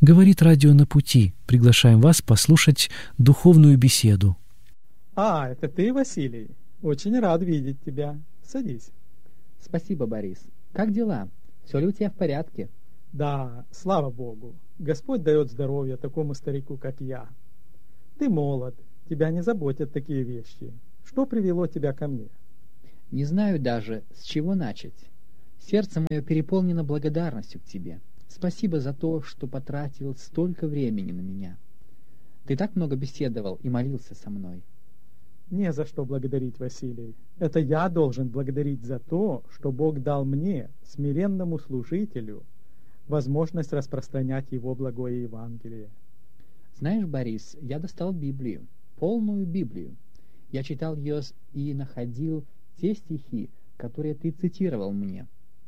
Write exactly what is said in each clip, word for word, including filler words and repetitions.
Говорит радио «На пути». Приглашаем вас послушать духовную беседу. А, это ты, Василий? Очень рад видеть тебя. Садись. Спасибо, Борис. Как дела? Все ли у тебя в порядке? Да, слава Богу. Господь дает здоровье такому старику, как я. Ты молод, тебя не заботят такие вещи. Что привело тебя ко мне? Не знаю даже, с чего начать. Сердце мое переполнено благодарностью к тебе. Спасибо за то, что потратил столько времени на меня. Ты так много беседовал и молился со мной. Не за что благодарить, Василий. Это я должен благодарить за то, что Бог дал мне, смиренному служителю, возможность распространять Его благое Евангелие. Знаешь, Борис, я достал Библию, полную Библию. Я читал ее и находил те стихи, которые ты цитировал мне.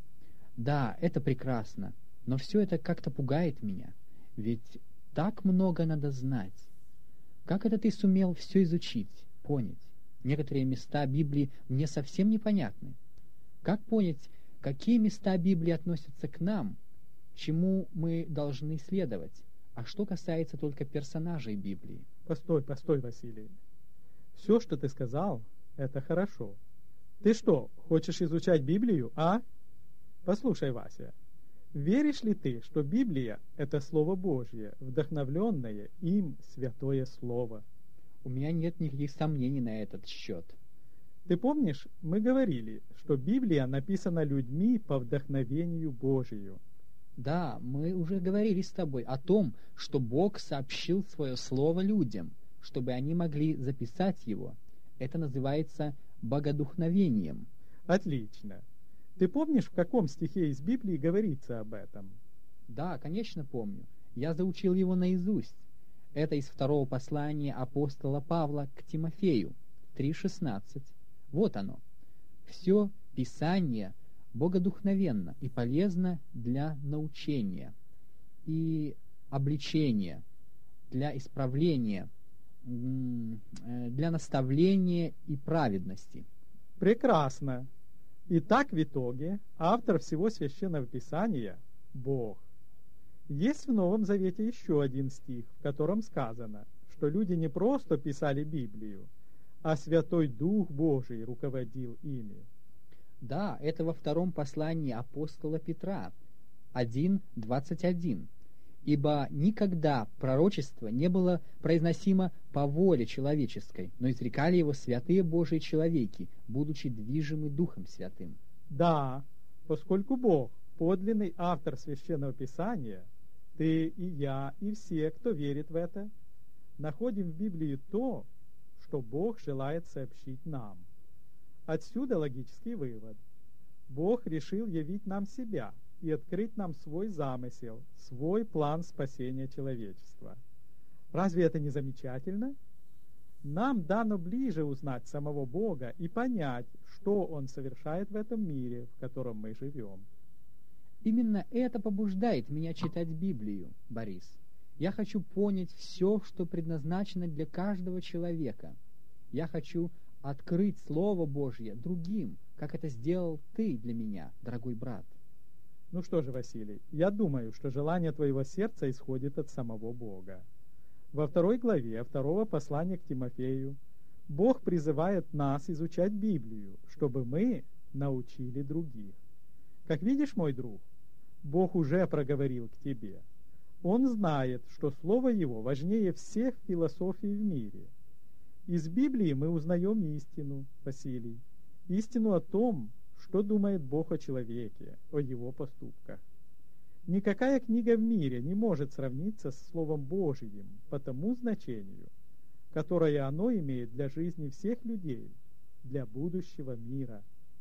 Да, это прекрасно, но все это как-то пугает меня, ведь так много надо знать. Как это ты сумел все изучить, понять? Некоторые места Библии мне совсем непонятны. Как понять, какие места Библии относятся к нам, чему мы должны следовать, а что касается только персонажей Библии? Постой, постой, Василий. Все, что ты сказал, это хорошо. Ты что, хочешь изучать Библию, а? Послушай, Вася, веришь ли ты, что Библия — это Слово Божье, вдохновленное им святое Слово? У меня нет никаких сомнений на этот счет. Ты помнишь, мы говорили, что Библия написана людьми по вдохновению Божию. Да, мы уже говорили с тобой о том, что Бог сообщил свое слово людям, чтобы они могли записать его. Это называется богодухновением. Отлично. Ты помнишь, в каком стихе из Библии говорится об этом? Да, конечно, помню. Я заучил его наизусть. Это из второго послания апостола Павла к Тимофею, три шестнадцать. Вот оно. «Все Писание богодухновенно и полезно для научения и обличения, для исправления, для наставления и праведности». Прекрасно. Итак, в итоге, автор всего Священного Писания — Бог. Есть в Новом Завете еще один стих, в котором сказано, что люди не просто писали Библию, а Святой Дух Божий руководил ими. Да, это во втором послании апостола Петра, один двадцать один. «Ибо никогда пророчество не было произносимо по воле человеческой, но изрекали его святые Божии человеки, будучи движимы Духом Святым». Да, поскольку Бог — подлинный автор Священного Писания, ты и я, и все, кто верит в это, находим в Библии то, что Бог желает сообщить нам. Отсюда логический вывод. Бог решил явить нам себя и открыть нам свой замысел, свой план спасения человечества. Разве это не замечательно? Нам дано ближе узнать самого Бога и понять, что Он совершает в этом мире, в котором мы живем. Именно это побуждает меня читать Библию, Борис. Я хочу понять все, что предназначено для каждого человека. Я хочу открыть Слово Божье другим, как это сделал ты для меня, дорогой брат. Ну что же, Василий, я думаю, что желание твоего сердца исходит от самого Бога. Во второй главе второго послания к Тимофею Бог призывает нас изучать Библию, чтобы мы научили других. Как видишь, мой друг, Бог уже проговорил к тебе. Он знает, что Слово Его важнее всех философий в мире. Из Библии мы узнаем истину, Василий, истину о том, что думает Бог о человеке, о его поступках. Никакая книга в мире не может сравниться с Словом Божьим по тому значению, которое оно имеет для жизни всех людей, для будущего мира.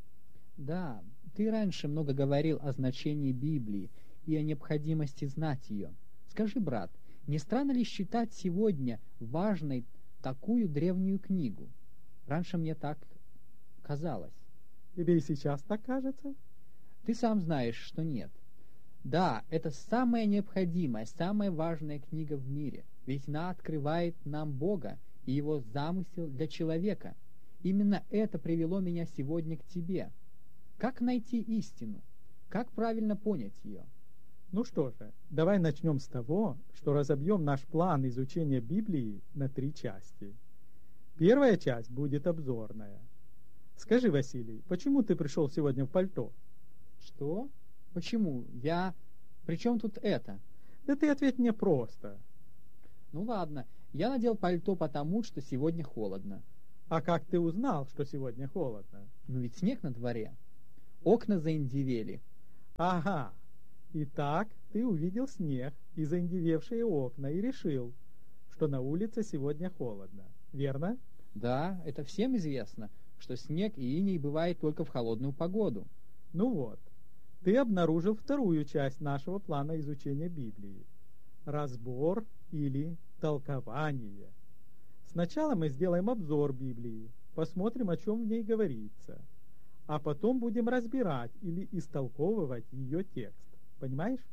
Да, ты раньше много говорил о значении Библии и о необходимости знать ее. Скажи, брат, не странно ли считать сегодня важной такую древнюю книгу? Раньше мне так казалось. Тебе и сейчас так кажется? Ты сам знаешь, что нет. Да, это самая необходимая, самая важная книга в мире, ведь она открывает нам Бога и Его замысел для человека. Именно это привело меня сегодня к тебе. Как найти истину? Как правильно понять ее? Ну что же, давай начнем с того, что разобьем наш план изучения Библии на три части. Первая часть будет обзорная. Скажи, Василий, почему ты пришел сегодня в пальто? Что? Почему? Я... При чем тут это? Да ты ответь мне просто. Ну ладно, я надел пальто потому, что сегодня холодно. А как ты узнал, что сегодня холодно? Ну ведь снег на дворе. Окна заиндевели. Ага. Итак, ты увидел снег и заиндевевшие окна и решил, что на улице сегодня холодно. Верно? Да, это всем известно, что снег и иней бывает только в холодную погоду. Ну вот, ты обнаружил вторую часть нашего плана изучения Библии. Разбор или толкование. Сначала мы сделаем обзор Библии, посмотрим, о чем в ней говорится, а потом будем разбирать или истолковывать ее текст. Понимаешь?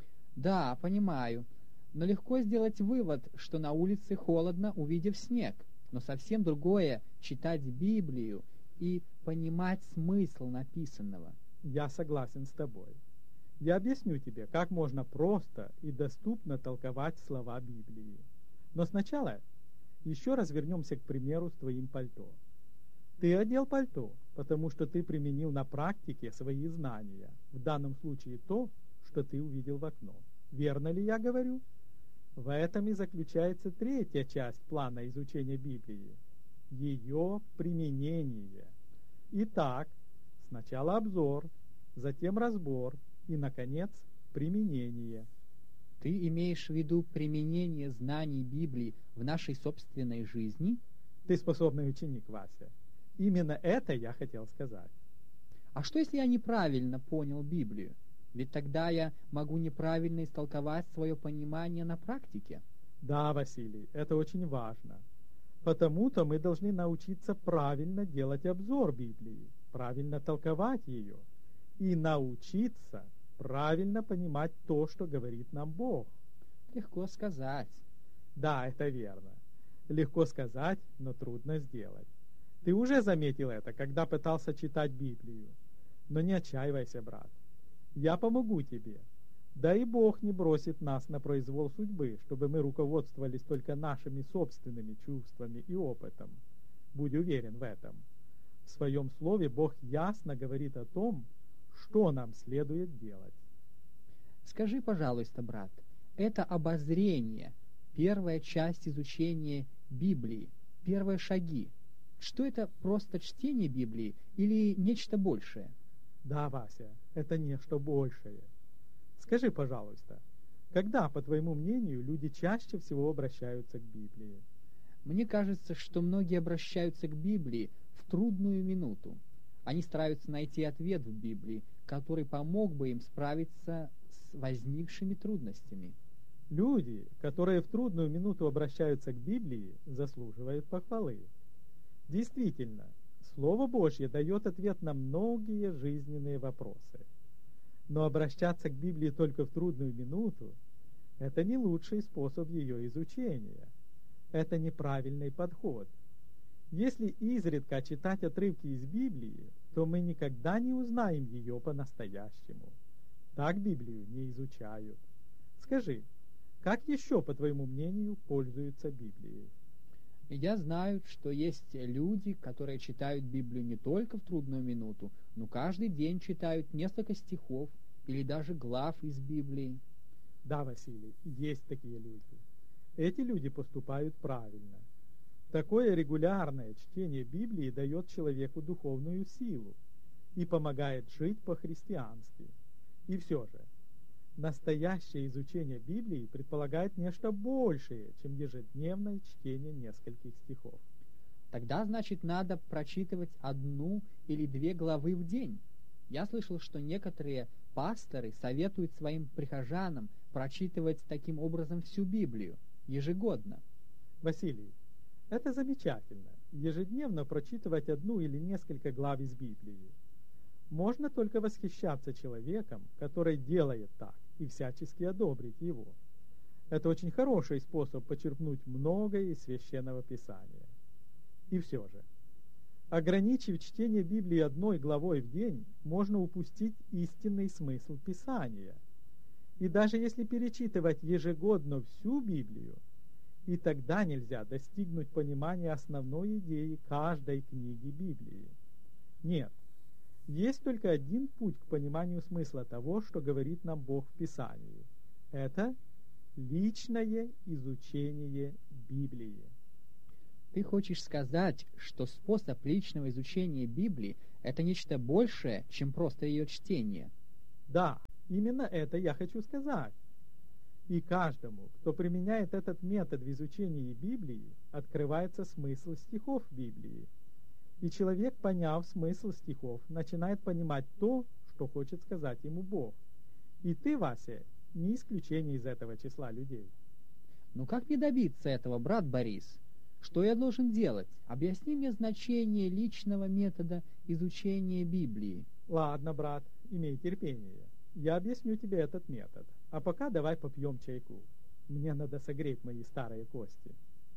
Да, понимаю. Но легко сделать вывод, что на улице холодно, увидев снег. Но совсем другое — читать Библию и понимать смысл написанного. Я согласен с тобой. Я объясню тебе, как можно просто и доступно толковать слова Библии. Но сначала еще раз вернемся к примеру с твоим пальто. Ты одел пальто, потому что ты применил на практике свои знания, в данном случае то, что ты увидел в окно. Верно ли я говорю? В этом и заключается третья часть плана изучения Библии – ее применение. Итак, сначала обзор, затем разбор и, наконец, применение. Ты имеешь в виду применение знаний Библии в нашей собственной жизни? Ты способный ученик, Вася. Именно это я хотел сказать. А что, если я неправильно понял Библию? Ведь тогда я могу неправильно истолковать свое понимание на практике. Да, Василий, это очень важно. Потому-то мы должны научиться правильно делать обзор Библии, правильно толковать ее и научиться правильно понимать то, что говорит нам Бог. Легко сказать. Да, это верно. Легко сказать, но трудно сделать. Ты уже заметил это, когда пытался читать Библию. Но не отчаивайся, брат. Я помогу тебе. Да и Бог не бросит нас на произвол судьбы, чтобы мы руководствовались только нашими собственными чувствами и опытом. Будь уверен в этом. В своем слове Бог ясно говорит о том, что нам следует делать. Скажи, пожалуйста, брат, это обозрение, первая часть изучения Библии, первые шаги. Что это, просто чтение Библии или нечто большее? Да, Вася, это нечто большее. Скажи, пожалуйста, когда, по твоему мнению, люди чаще всего обращаются к Библии? Мне кажется, что многие обращаются к Библии в трудную минуту. Они стараются найти ответ в Библии, который помог бы им справиться с возникшими трудностями. Люди, которые в трудную минуту обращаются к Библии, заслуживают похвалы. Действительно, Слово Божье дает ответ на многие жизненные вопросы. Но обращаться к Библии только в трудную минуту – это не лучший способ ее изучения. Это неправильный подход. Если изредка читать отрывки из Библии, то мы никогда не узнаем ее по-настоящему. Так Библию не изучают. Скажи, как еще, по твоему мнению, пользуются Библией? Я знаю, что есть люди, которые читают Библию не только в трудную минуту, но каждый день читают несколько стихов или даже глав из Библии. Да, Василий, есть такие люди. Эти люди поступают правильно. Такое регулярное чтение Библии дает человеку духовную силу и помогает жить по-христиански. И все же, настоящее изучение Библии предполагает нечто большее, чем ежедневное чтение нескольких стихов. Тогда, значит, надо прочитывать одну или две главы в день. Я слышал, что некоторые пасторы советуют своим прихожанам прочитывать таким образом всю Библию ежегодно. Василий, это замечательно, ежедневно прочитывать одну или несколько глав из Библии. Можно только восхищаться человеком, который делает так, и всячески одобрить его. Это очень хороший способ почерпнуть многое из Священного Писания. И все же, ограничив чтение Библии одной главой в день, можно упустить истинный смысл Писания. И даже если перечитывать ежегодно всю Библию, и тогда нельзя достигнуть понимания основной идеи каждой книги Библии. Нет, есть только один путь к пониманию смысла того, что говорит нам Бог в Писании. Это личное изучение Библии. Ты хочешь сказать, что способ личного изучения Библии – это нечто большее, чем просто ее чтение? Да, именно это я хочу сказать. И каждому, кто применяет этот метод в изучении Библии, открывается смысл стихов Библии. И человек, поняв смысл стихов, начинает понимать то, что хочет сказать ему Бог. И ты, Вася, не исключение из этого числа людей. Ну как мне добиться этого, брат Борис? Что я должен делать? Объясни мне значение личного метода изучения Библии. Ладно, брат, имей терпение. Я объясню тебе этот метод. А пока давай попьем чайку. Мне надо согреть мои старые кости.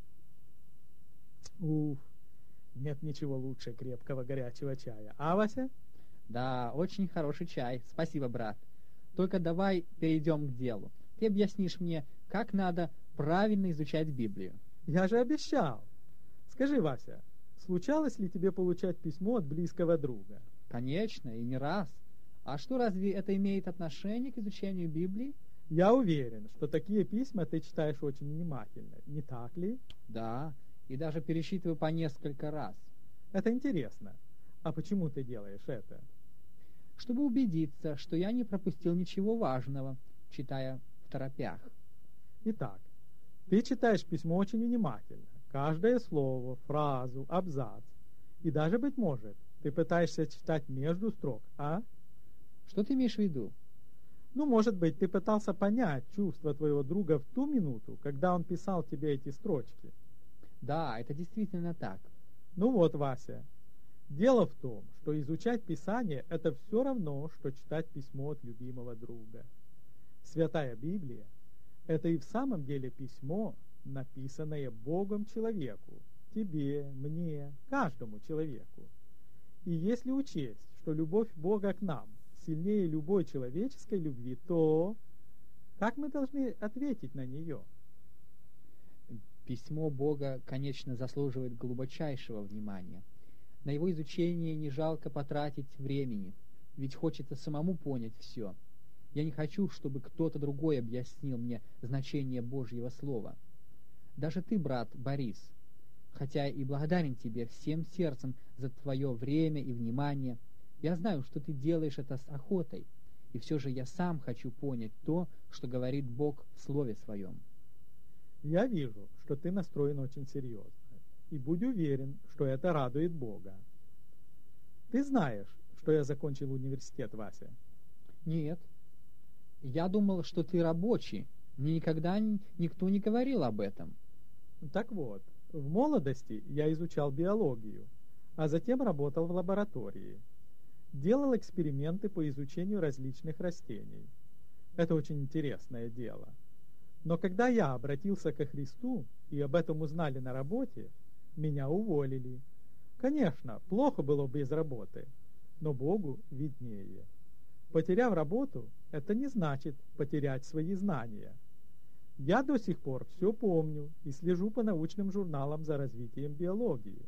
Уф, нет ничего лучше крепкого горячего чая. А, Вася? Да, очень хороший чай. Спасибо, брат. Только давай перейдем к делу. Ты объяснишь мне, как надо правильно изучать Библию. Я же обещал. Скажи, Вася, случалось ли тебе получать письмо от близкого друга? Конечно, и не раз. А что, разве это имеет отношение к изучению Библии? Я уверен, что такие письма ты читаешь очень внимательно, не так ли? Да, и даже пересчитываю по несколько раз. Это интересно. А почему ты делаешь это? Чтобы убедиться, что я не пропустил ничего важного, читая в торопях. Итак, ты читаешь письмо очень внимательно, каждое слово, фразу, абзац. И даже, быть может, ты пытаешься читать между строк, а? Что ты имеешь в виду? Ну, может быть, ты пытался понять чувства твоего друга в ту минуту, когда он писал тебе эти строчки. Да, это действительно так. Ну вот, Вася, дело в том, что изучать Писание – это все равно, что читать письмо от любимого друга. Святая Библия – это и в самом деле письмо, написанное Богом человеку, тебе, мне, каждому человеку. И если учесть, что любовь Бога к нам сильнее любой человеческой любви, то как мы должны ответить на нее? Письмо Бога, конечно, заслуживает глубочайшего внимания. На его изучение не жалко потратить времени, ведь хочется самому понять все. Я не хочу, чтобы кто-то другой объяснил мне значение Божьего Слова. Даже ты, брат Борис, хотя и благодарен тебе всем сердцем за твое время и внимание, я знаю, что ты делаешь это с охотой, и все же я сам хочу понять то, что говорит Бог в Слове Своем. Я вижу, что ты настроен очень серьезно, и будь уверен, что это радует Бога. Ты знаешь, что я закончил университет, Вася? Нет. Я думал, что ты рабочий. Мне никогда никто не говорил об этом. Так вот, в молодости я изучал биологию, а затем работал в лаборатории. Делал эксперименты по изучению различных растений. Это очень интересное дело. Но когда я обратился ко Христу, и об этом узнали на работе, меня уволили. Конечно, плохо было без работы, но Богу виднее. Потеряв работу, это не значит потерять свои знания. Я до сих пор все помню и слежу по научным журналам за развитием биологии.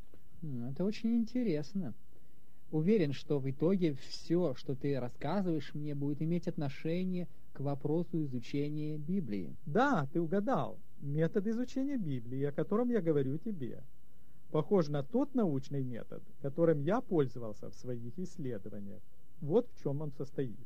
Это очень интересно. Уверен, что в итоге все, что ты рассказываешь мне, будет иметь отношение к вопросу изучения Библии. Да, ты угадал. Метод изучения Библии, о котором я говорю тебе, похож на тот научный метод, которым я пользовался в своих исследованиях. Вот в чем он состоит.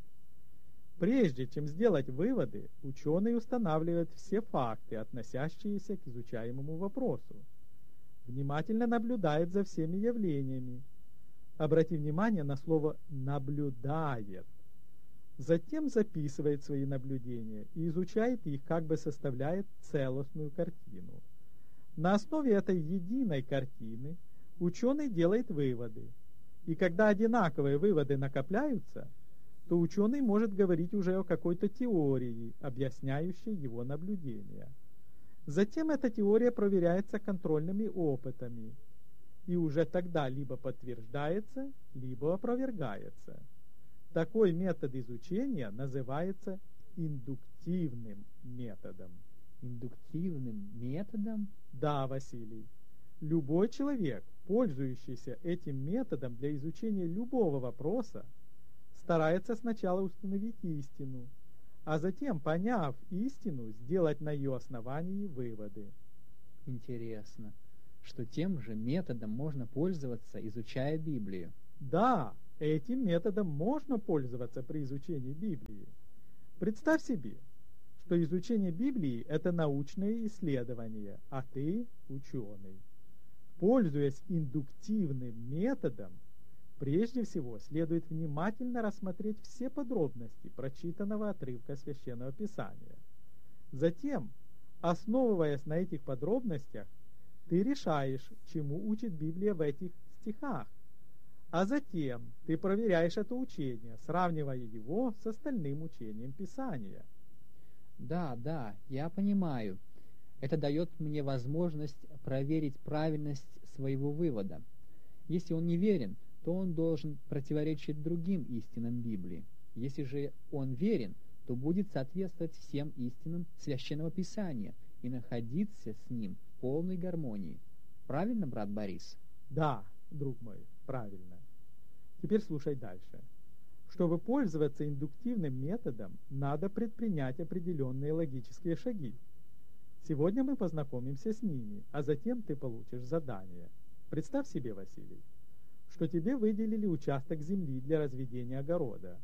Прежде чем сделать выводы, ученый устанавливает все факты, относящиеся к изучаемому вопросу. Внимательно наблюдает за всеми явлениями. Обрати внимание на слово «наблюдает». Затем записывает свои наблюдения и изучает их, как бы составляет целостную картину. На основе этой единой картины ученый делает выводы. И когда одинаковые выводы накопляются, то ученый может говорить уже о какой-то теории, объясняющей его наблюдения. Затем эта теория проверяется контрольными опытами, и уже тогда либо подтверждается, либо опровергается. Такой метод изучения называется индуктивным методом. Индуктивным методом? Да, Василий. Любой человек, пользующийся этим методом для изучения любого вопроса, старается сначала установить истину, а затем, поняв истину, сделать на ее основании выводы. Интересно, что тем же методом можно пользоваться, изучая Библию. Да, этим методом можно пользоваться при изучении Библии. Представь себе, что изучение Библии – это научное исследование, а ты – ученый. Пользуясь индуктивным методом, прежде всего следует внимательно рассмотреть все подробности прочитанного отрывка Священного Писания. Затем, основываясь на этих подробностях, ты решаешь, чему учит Библия в этих стихах. А затем ты проверяешь это учение, сравнивая его с остальным учением Писания. Да, да, я понимаю. Это дает мне возможность проверить правильность своего вывода. Если он неверен, то он должен противоречить другим истинам Библии. Если же он верен, то будет соответствовать всем истинам Священного Писания и находиться с ним в полной гармонии. Правильно, брат Борис? Да, друг мой, правильно. Теперь слушай дальше. Чтобы пользоваться индуктивным методом, надо предпринять определенные логические шаги. Сегодня мы познакомимся с ними, а затем ты получишь задание. Представь себе, Василий, что тебе выделили участок земли для разведения огорода.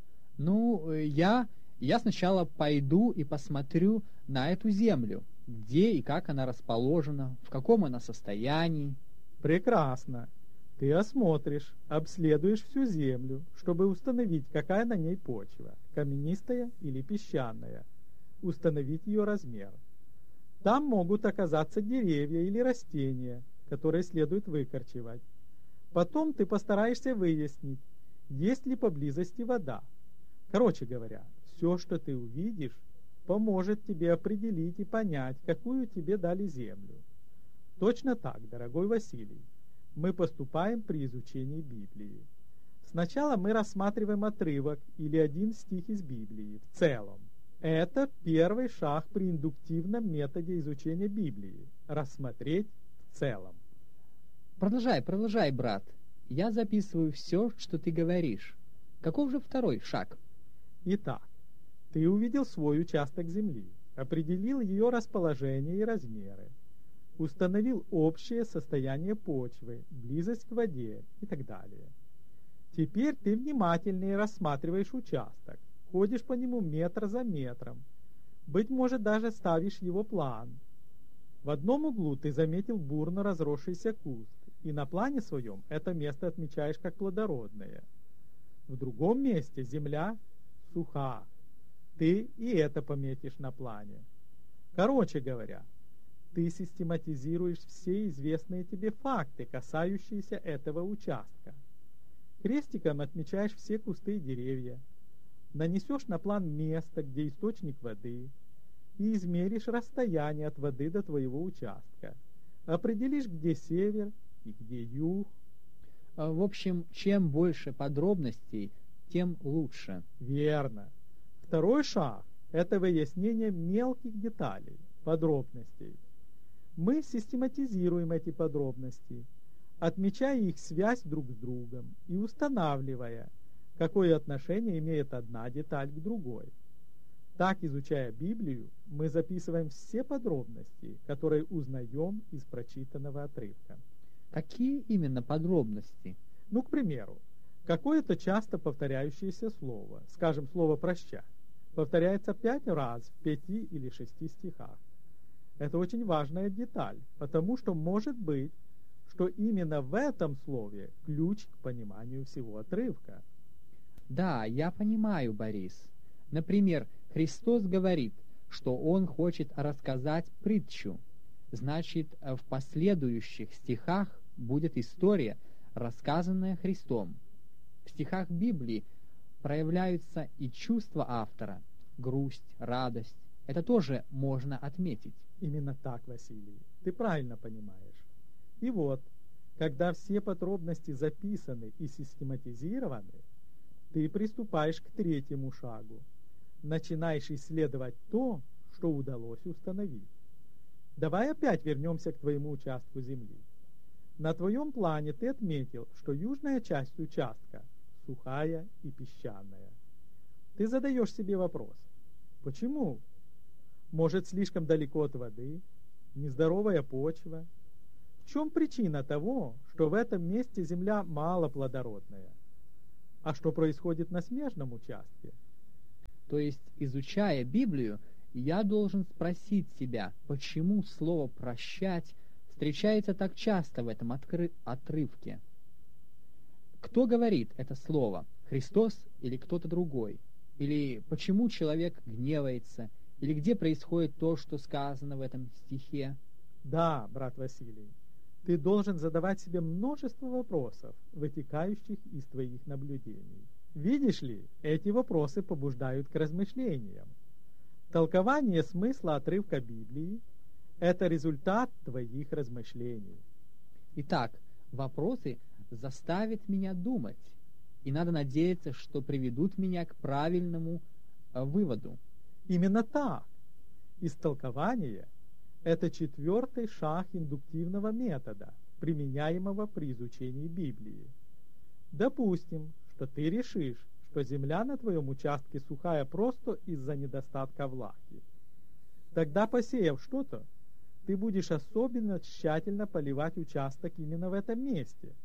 Ну, я, я сначала пойду и посмотрю на эту землю, где и как она расположена, в каком она состоянии. Прекрасно. Ты осмотришь, обследуешь всю землю, чтобы установить, какая на ней почва, каменистая или песчаная, установить ее размер. Там могут оказаться деревья или растения, которые следует выкорчевать. Потом ты постараешься выяснить, есть ли поблизости вода. Короче говоря, все, что ты увидишь, поможет тебе определить и понять, какую тебе дали землю. Точно так, дорогой Василий, мы поступаем при изучении Библии. Сначала мы рассматриваем отрывок или один стих из Библии в целом. Это первый шаг при индуктивном методе изучения Библии – рассмотреть в целом. Продолжай, продолжай, брат. Я записываю все, что ты говоришь. Каков же второй шаг? Итак, ты увидел свой участок земли, определил ее расположение и размеры, установил общее состояние почвы, близость к воде и так далее. Теперь ты внимательнее рассматриваешь участок, ходишь по нему метр за метром, быть может, даже ставишь его план. В одном углу ты заметил бурно разросшийся куст, и на плане своем это место отмечаешь как плодородное. В другом месте земля суха. Ты и это пометишь на плане. Короче говоря, ты систематизируешь все известные тебе факты, касающиеся этого участка. Крестиком отмечаешь все кусты и деревья, нанесешь на план место, где источник воды, и измеришь расстояние от воды до твоего участка. Определишь, где север и где юг. В общем, чем больше подробностей, тем лучше. Верно. Второй шаг – это выяснение мелких деталей, подробностей. Мы систематизируем эти подробности, отмечая их связь друг с другом и устанавливая, какое отношение имеет одна деталь к другой. Так, изучая Библию, мы записываем все подробности, которые узнаем из прочитанного отрывка. Какие именно подробности? Ну, к примеру, какое-то часто повторяющееся слово, скажем, слово «прощать», повторяется пять раз в пяти или шести стихах. Это очень важная деталь, потому что может быть, что именно в этом слове ключ к пониманию всего отрывка. Да, я понимаю, Борис. Например, Христос говорит, что Он хочет рассказать притчу. Значит, в последующих стихах будет история, рассказанная Христом. В стихах Библии проявляются и чувства автора, грусть, радость. Это тоже можно отметить. Именно так, Василий. Ты правильно понимаешь. И вот, когда все подробности записаны и систематизированы, ты приступаешь к третьему шагу. начинаешь исследовать то, что удалось установить. Давай опять вернемся к твоему участку земли. На твоем плане ты отметил, что южная часть участка сухая и песчаная. Ты задаешь себе вопрос: почему? Может, слишком далеко от воды? Нездоровая почва? В чем причина того, что в этом месте земля малоплодородная? А что происходит на смежном участке? То есть, изучая Библию, я должен спросить себя, почему слово «прощать» встречается так часто в этом откры- отрывке. Кто говорит это слово? Христос или кто-то другой? Или почему человек гневается? Или где происходит то, что сказано в этом стихе? Да, брат Василий, ты должен задавать себе множество вопросов, вытекающих из твоих наблюдений. Видишь ли, эти вопросы побуждают к размышлениям. Толкование смысла отрывка Библии – это результат твоих размышлений. Итак, вопросы заставят меня думать, и надо надеяться, что приведут меня к правильному э, выводу. Именно так. Истолкование – это четвертый шаг индуктивного метода, применяемого при изучении Библии. Допустим, что ты решишь, что земля на твоем участке сухая просто из-за недостатка влаги. Тогда, посеяв что-то, ты будешь особенно тщательно поливать участок именно в этом месте.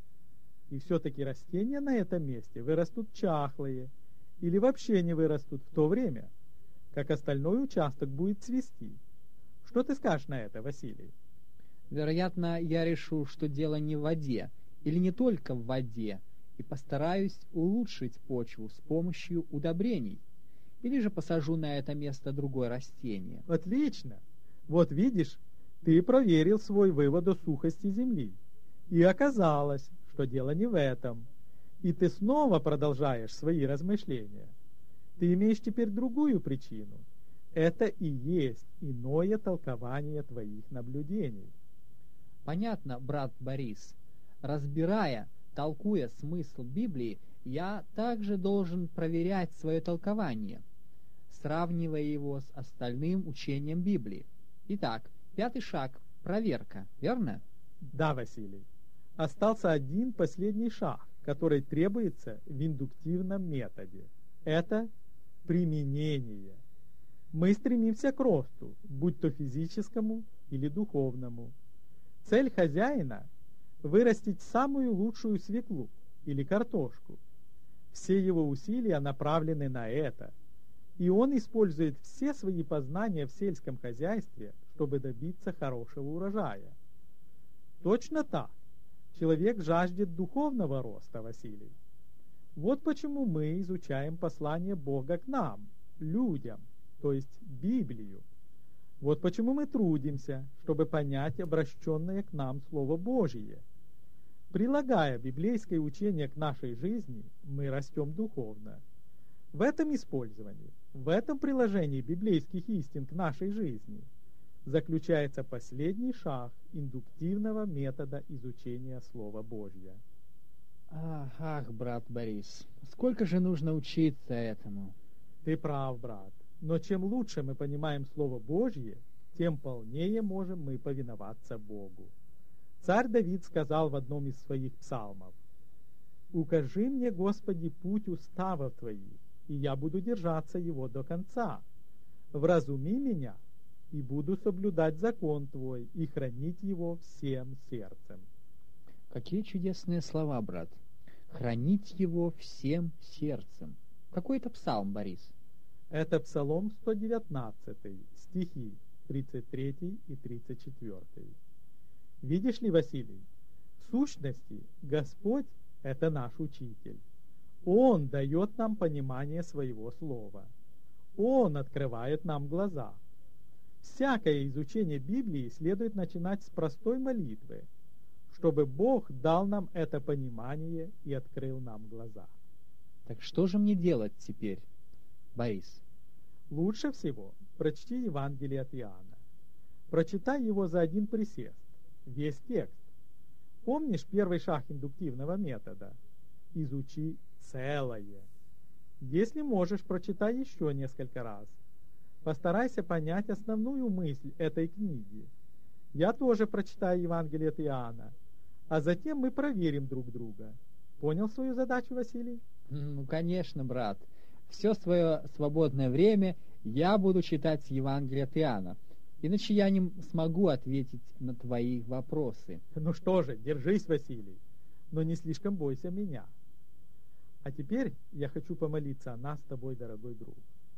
И все-таки растения на этом месте вырастут чахлые или вообще не вырастут в то время, как остальной участок будет цвести. Что ты скажешь на это, Василий? Вероятно, я решу, что дело не в воде, или не только в воде, и постараюсь улучшить почву с помощью удобрений, или же посажу на это место другое растение. Отлично! Вот видишь, ты проверил свой вывод о сухости земли, и оказалось, что дело не в этом, и ты снова продолжаешь свои размышления. Ты имеешь теперь другую причину. Это и есть иное толкование твоих наблюдений. Понятно, брат Борис. Разбирая, толкуя смысл Библии, я также должен проверять свое толкование, сравнивая его с остальным учением Библии. Итак, пятый шаг – проверка, верно? Да, Василий. Остался один последний шаг, который требуется в индуктивном методе. Это применение. Мы стремимся к росту, будь то физическому или духовному. Цель хозяина – вырастить самую лучшую свеклу или картошку. Все его усилия направлены на это, и он использует все свои познания в сельском хозяйстве, чтобы добиться хорошего урожая. Точно так, человек жаждет духовного роста, Василий. Вот почему мы изучаем послание Бога к нам, людям, то есть Библию. Вот почему мы трудимся, чтобы понять обращенное к нам Слово Божие. Прилагая библейское учение к нашей жизни, мы растем духовно. В этом использовании, в этом приложении библейских истин к нашей жизни заключается последний шаг индуктивного метода изучения Слова Божьего. Ах, ах, брат Борис, сколько же нужно учиться этому? Ты прав, брат. Но чем лучше мы понимаем Слово Божье, тем полнее можем мы повиноваться Богу. Царь Давид сказал в одном из своих псалмов: «Укажи мне, Господи, путь уставов Твоих, и я буду держаться его до конца. Вразуми меня, и буду соблюдать закон Твой, и хранить его всем сердцем». Какие чудесные слова, брат. Хранить его всем сердцем. Какой это псалм, Борис? Это Псалом сто девятнадцатый, стихи тридцать третий и тридцать четвёртый. Видишь ли, Василий, в сущности Господь – это наш учитель. Он дает нам понимание своего слова. Он открывает нам глаза. Всякое изучение Библии следует начинать с простой молитвы, чтобы Бог дал нам это понимание и открыл нам глаза. Так что же мне делать теперь, Борис? Лучше всего прочти Евангелие от Иоанна. Прочитай его за один присест, весь текст. Помнишь первый шаг индуктивного метода? Изучи целое. Если можешь, прочитай еще несколько раз. Постарайся понять основную мысль этой книги. Я тоже прочитаю Евангелие от Иоанна, а затем мы проверим друг друга. Понял свою задачу, Василий? Ну, конечно, брат. Все свое свободное время я буду читать Евангелие от Иоанна, иначе я не смогу ответить на твои вопросы. Ну что же, держись, Василий, но не слишком бойся меня. А теперь я хочу помолиться о нас с тобой, дорогой друг.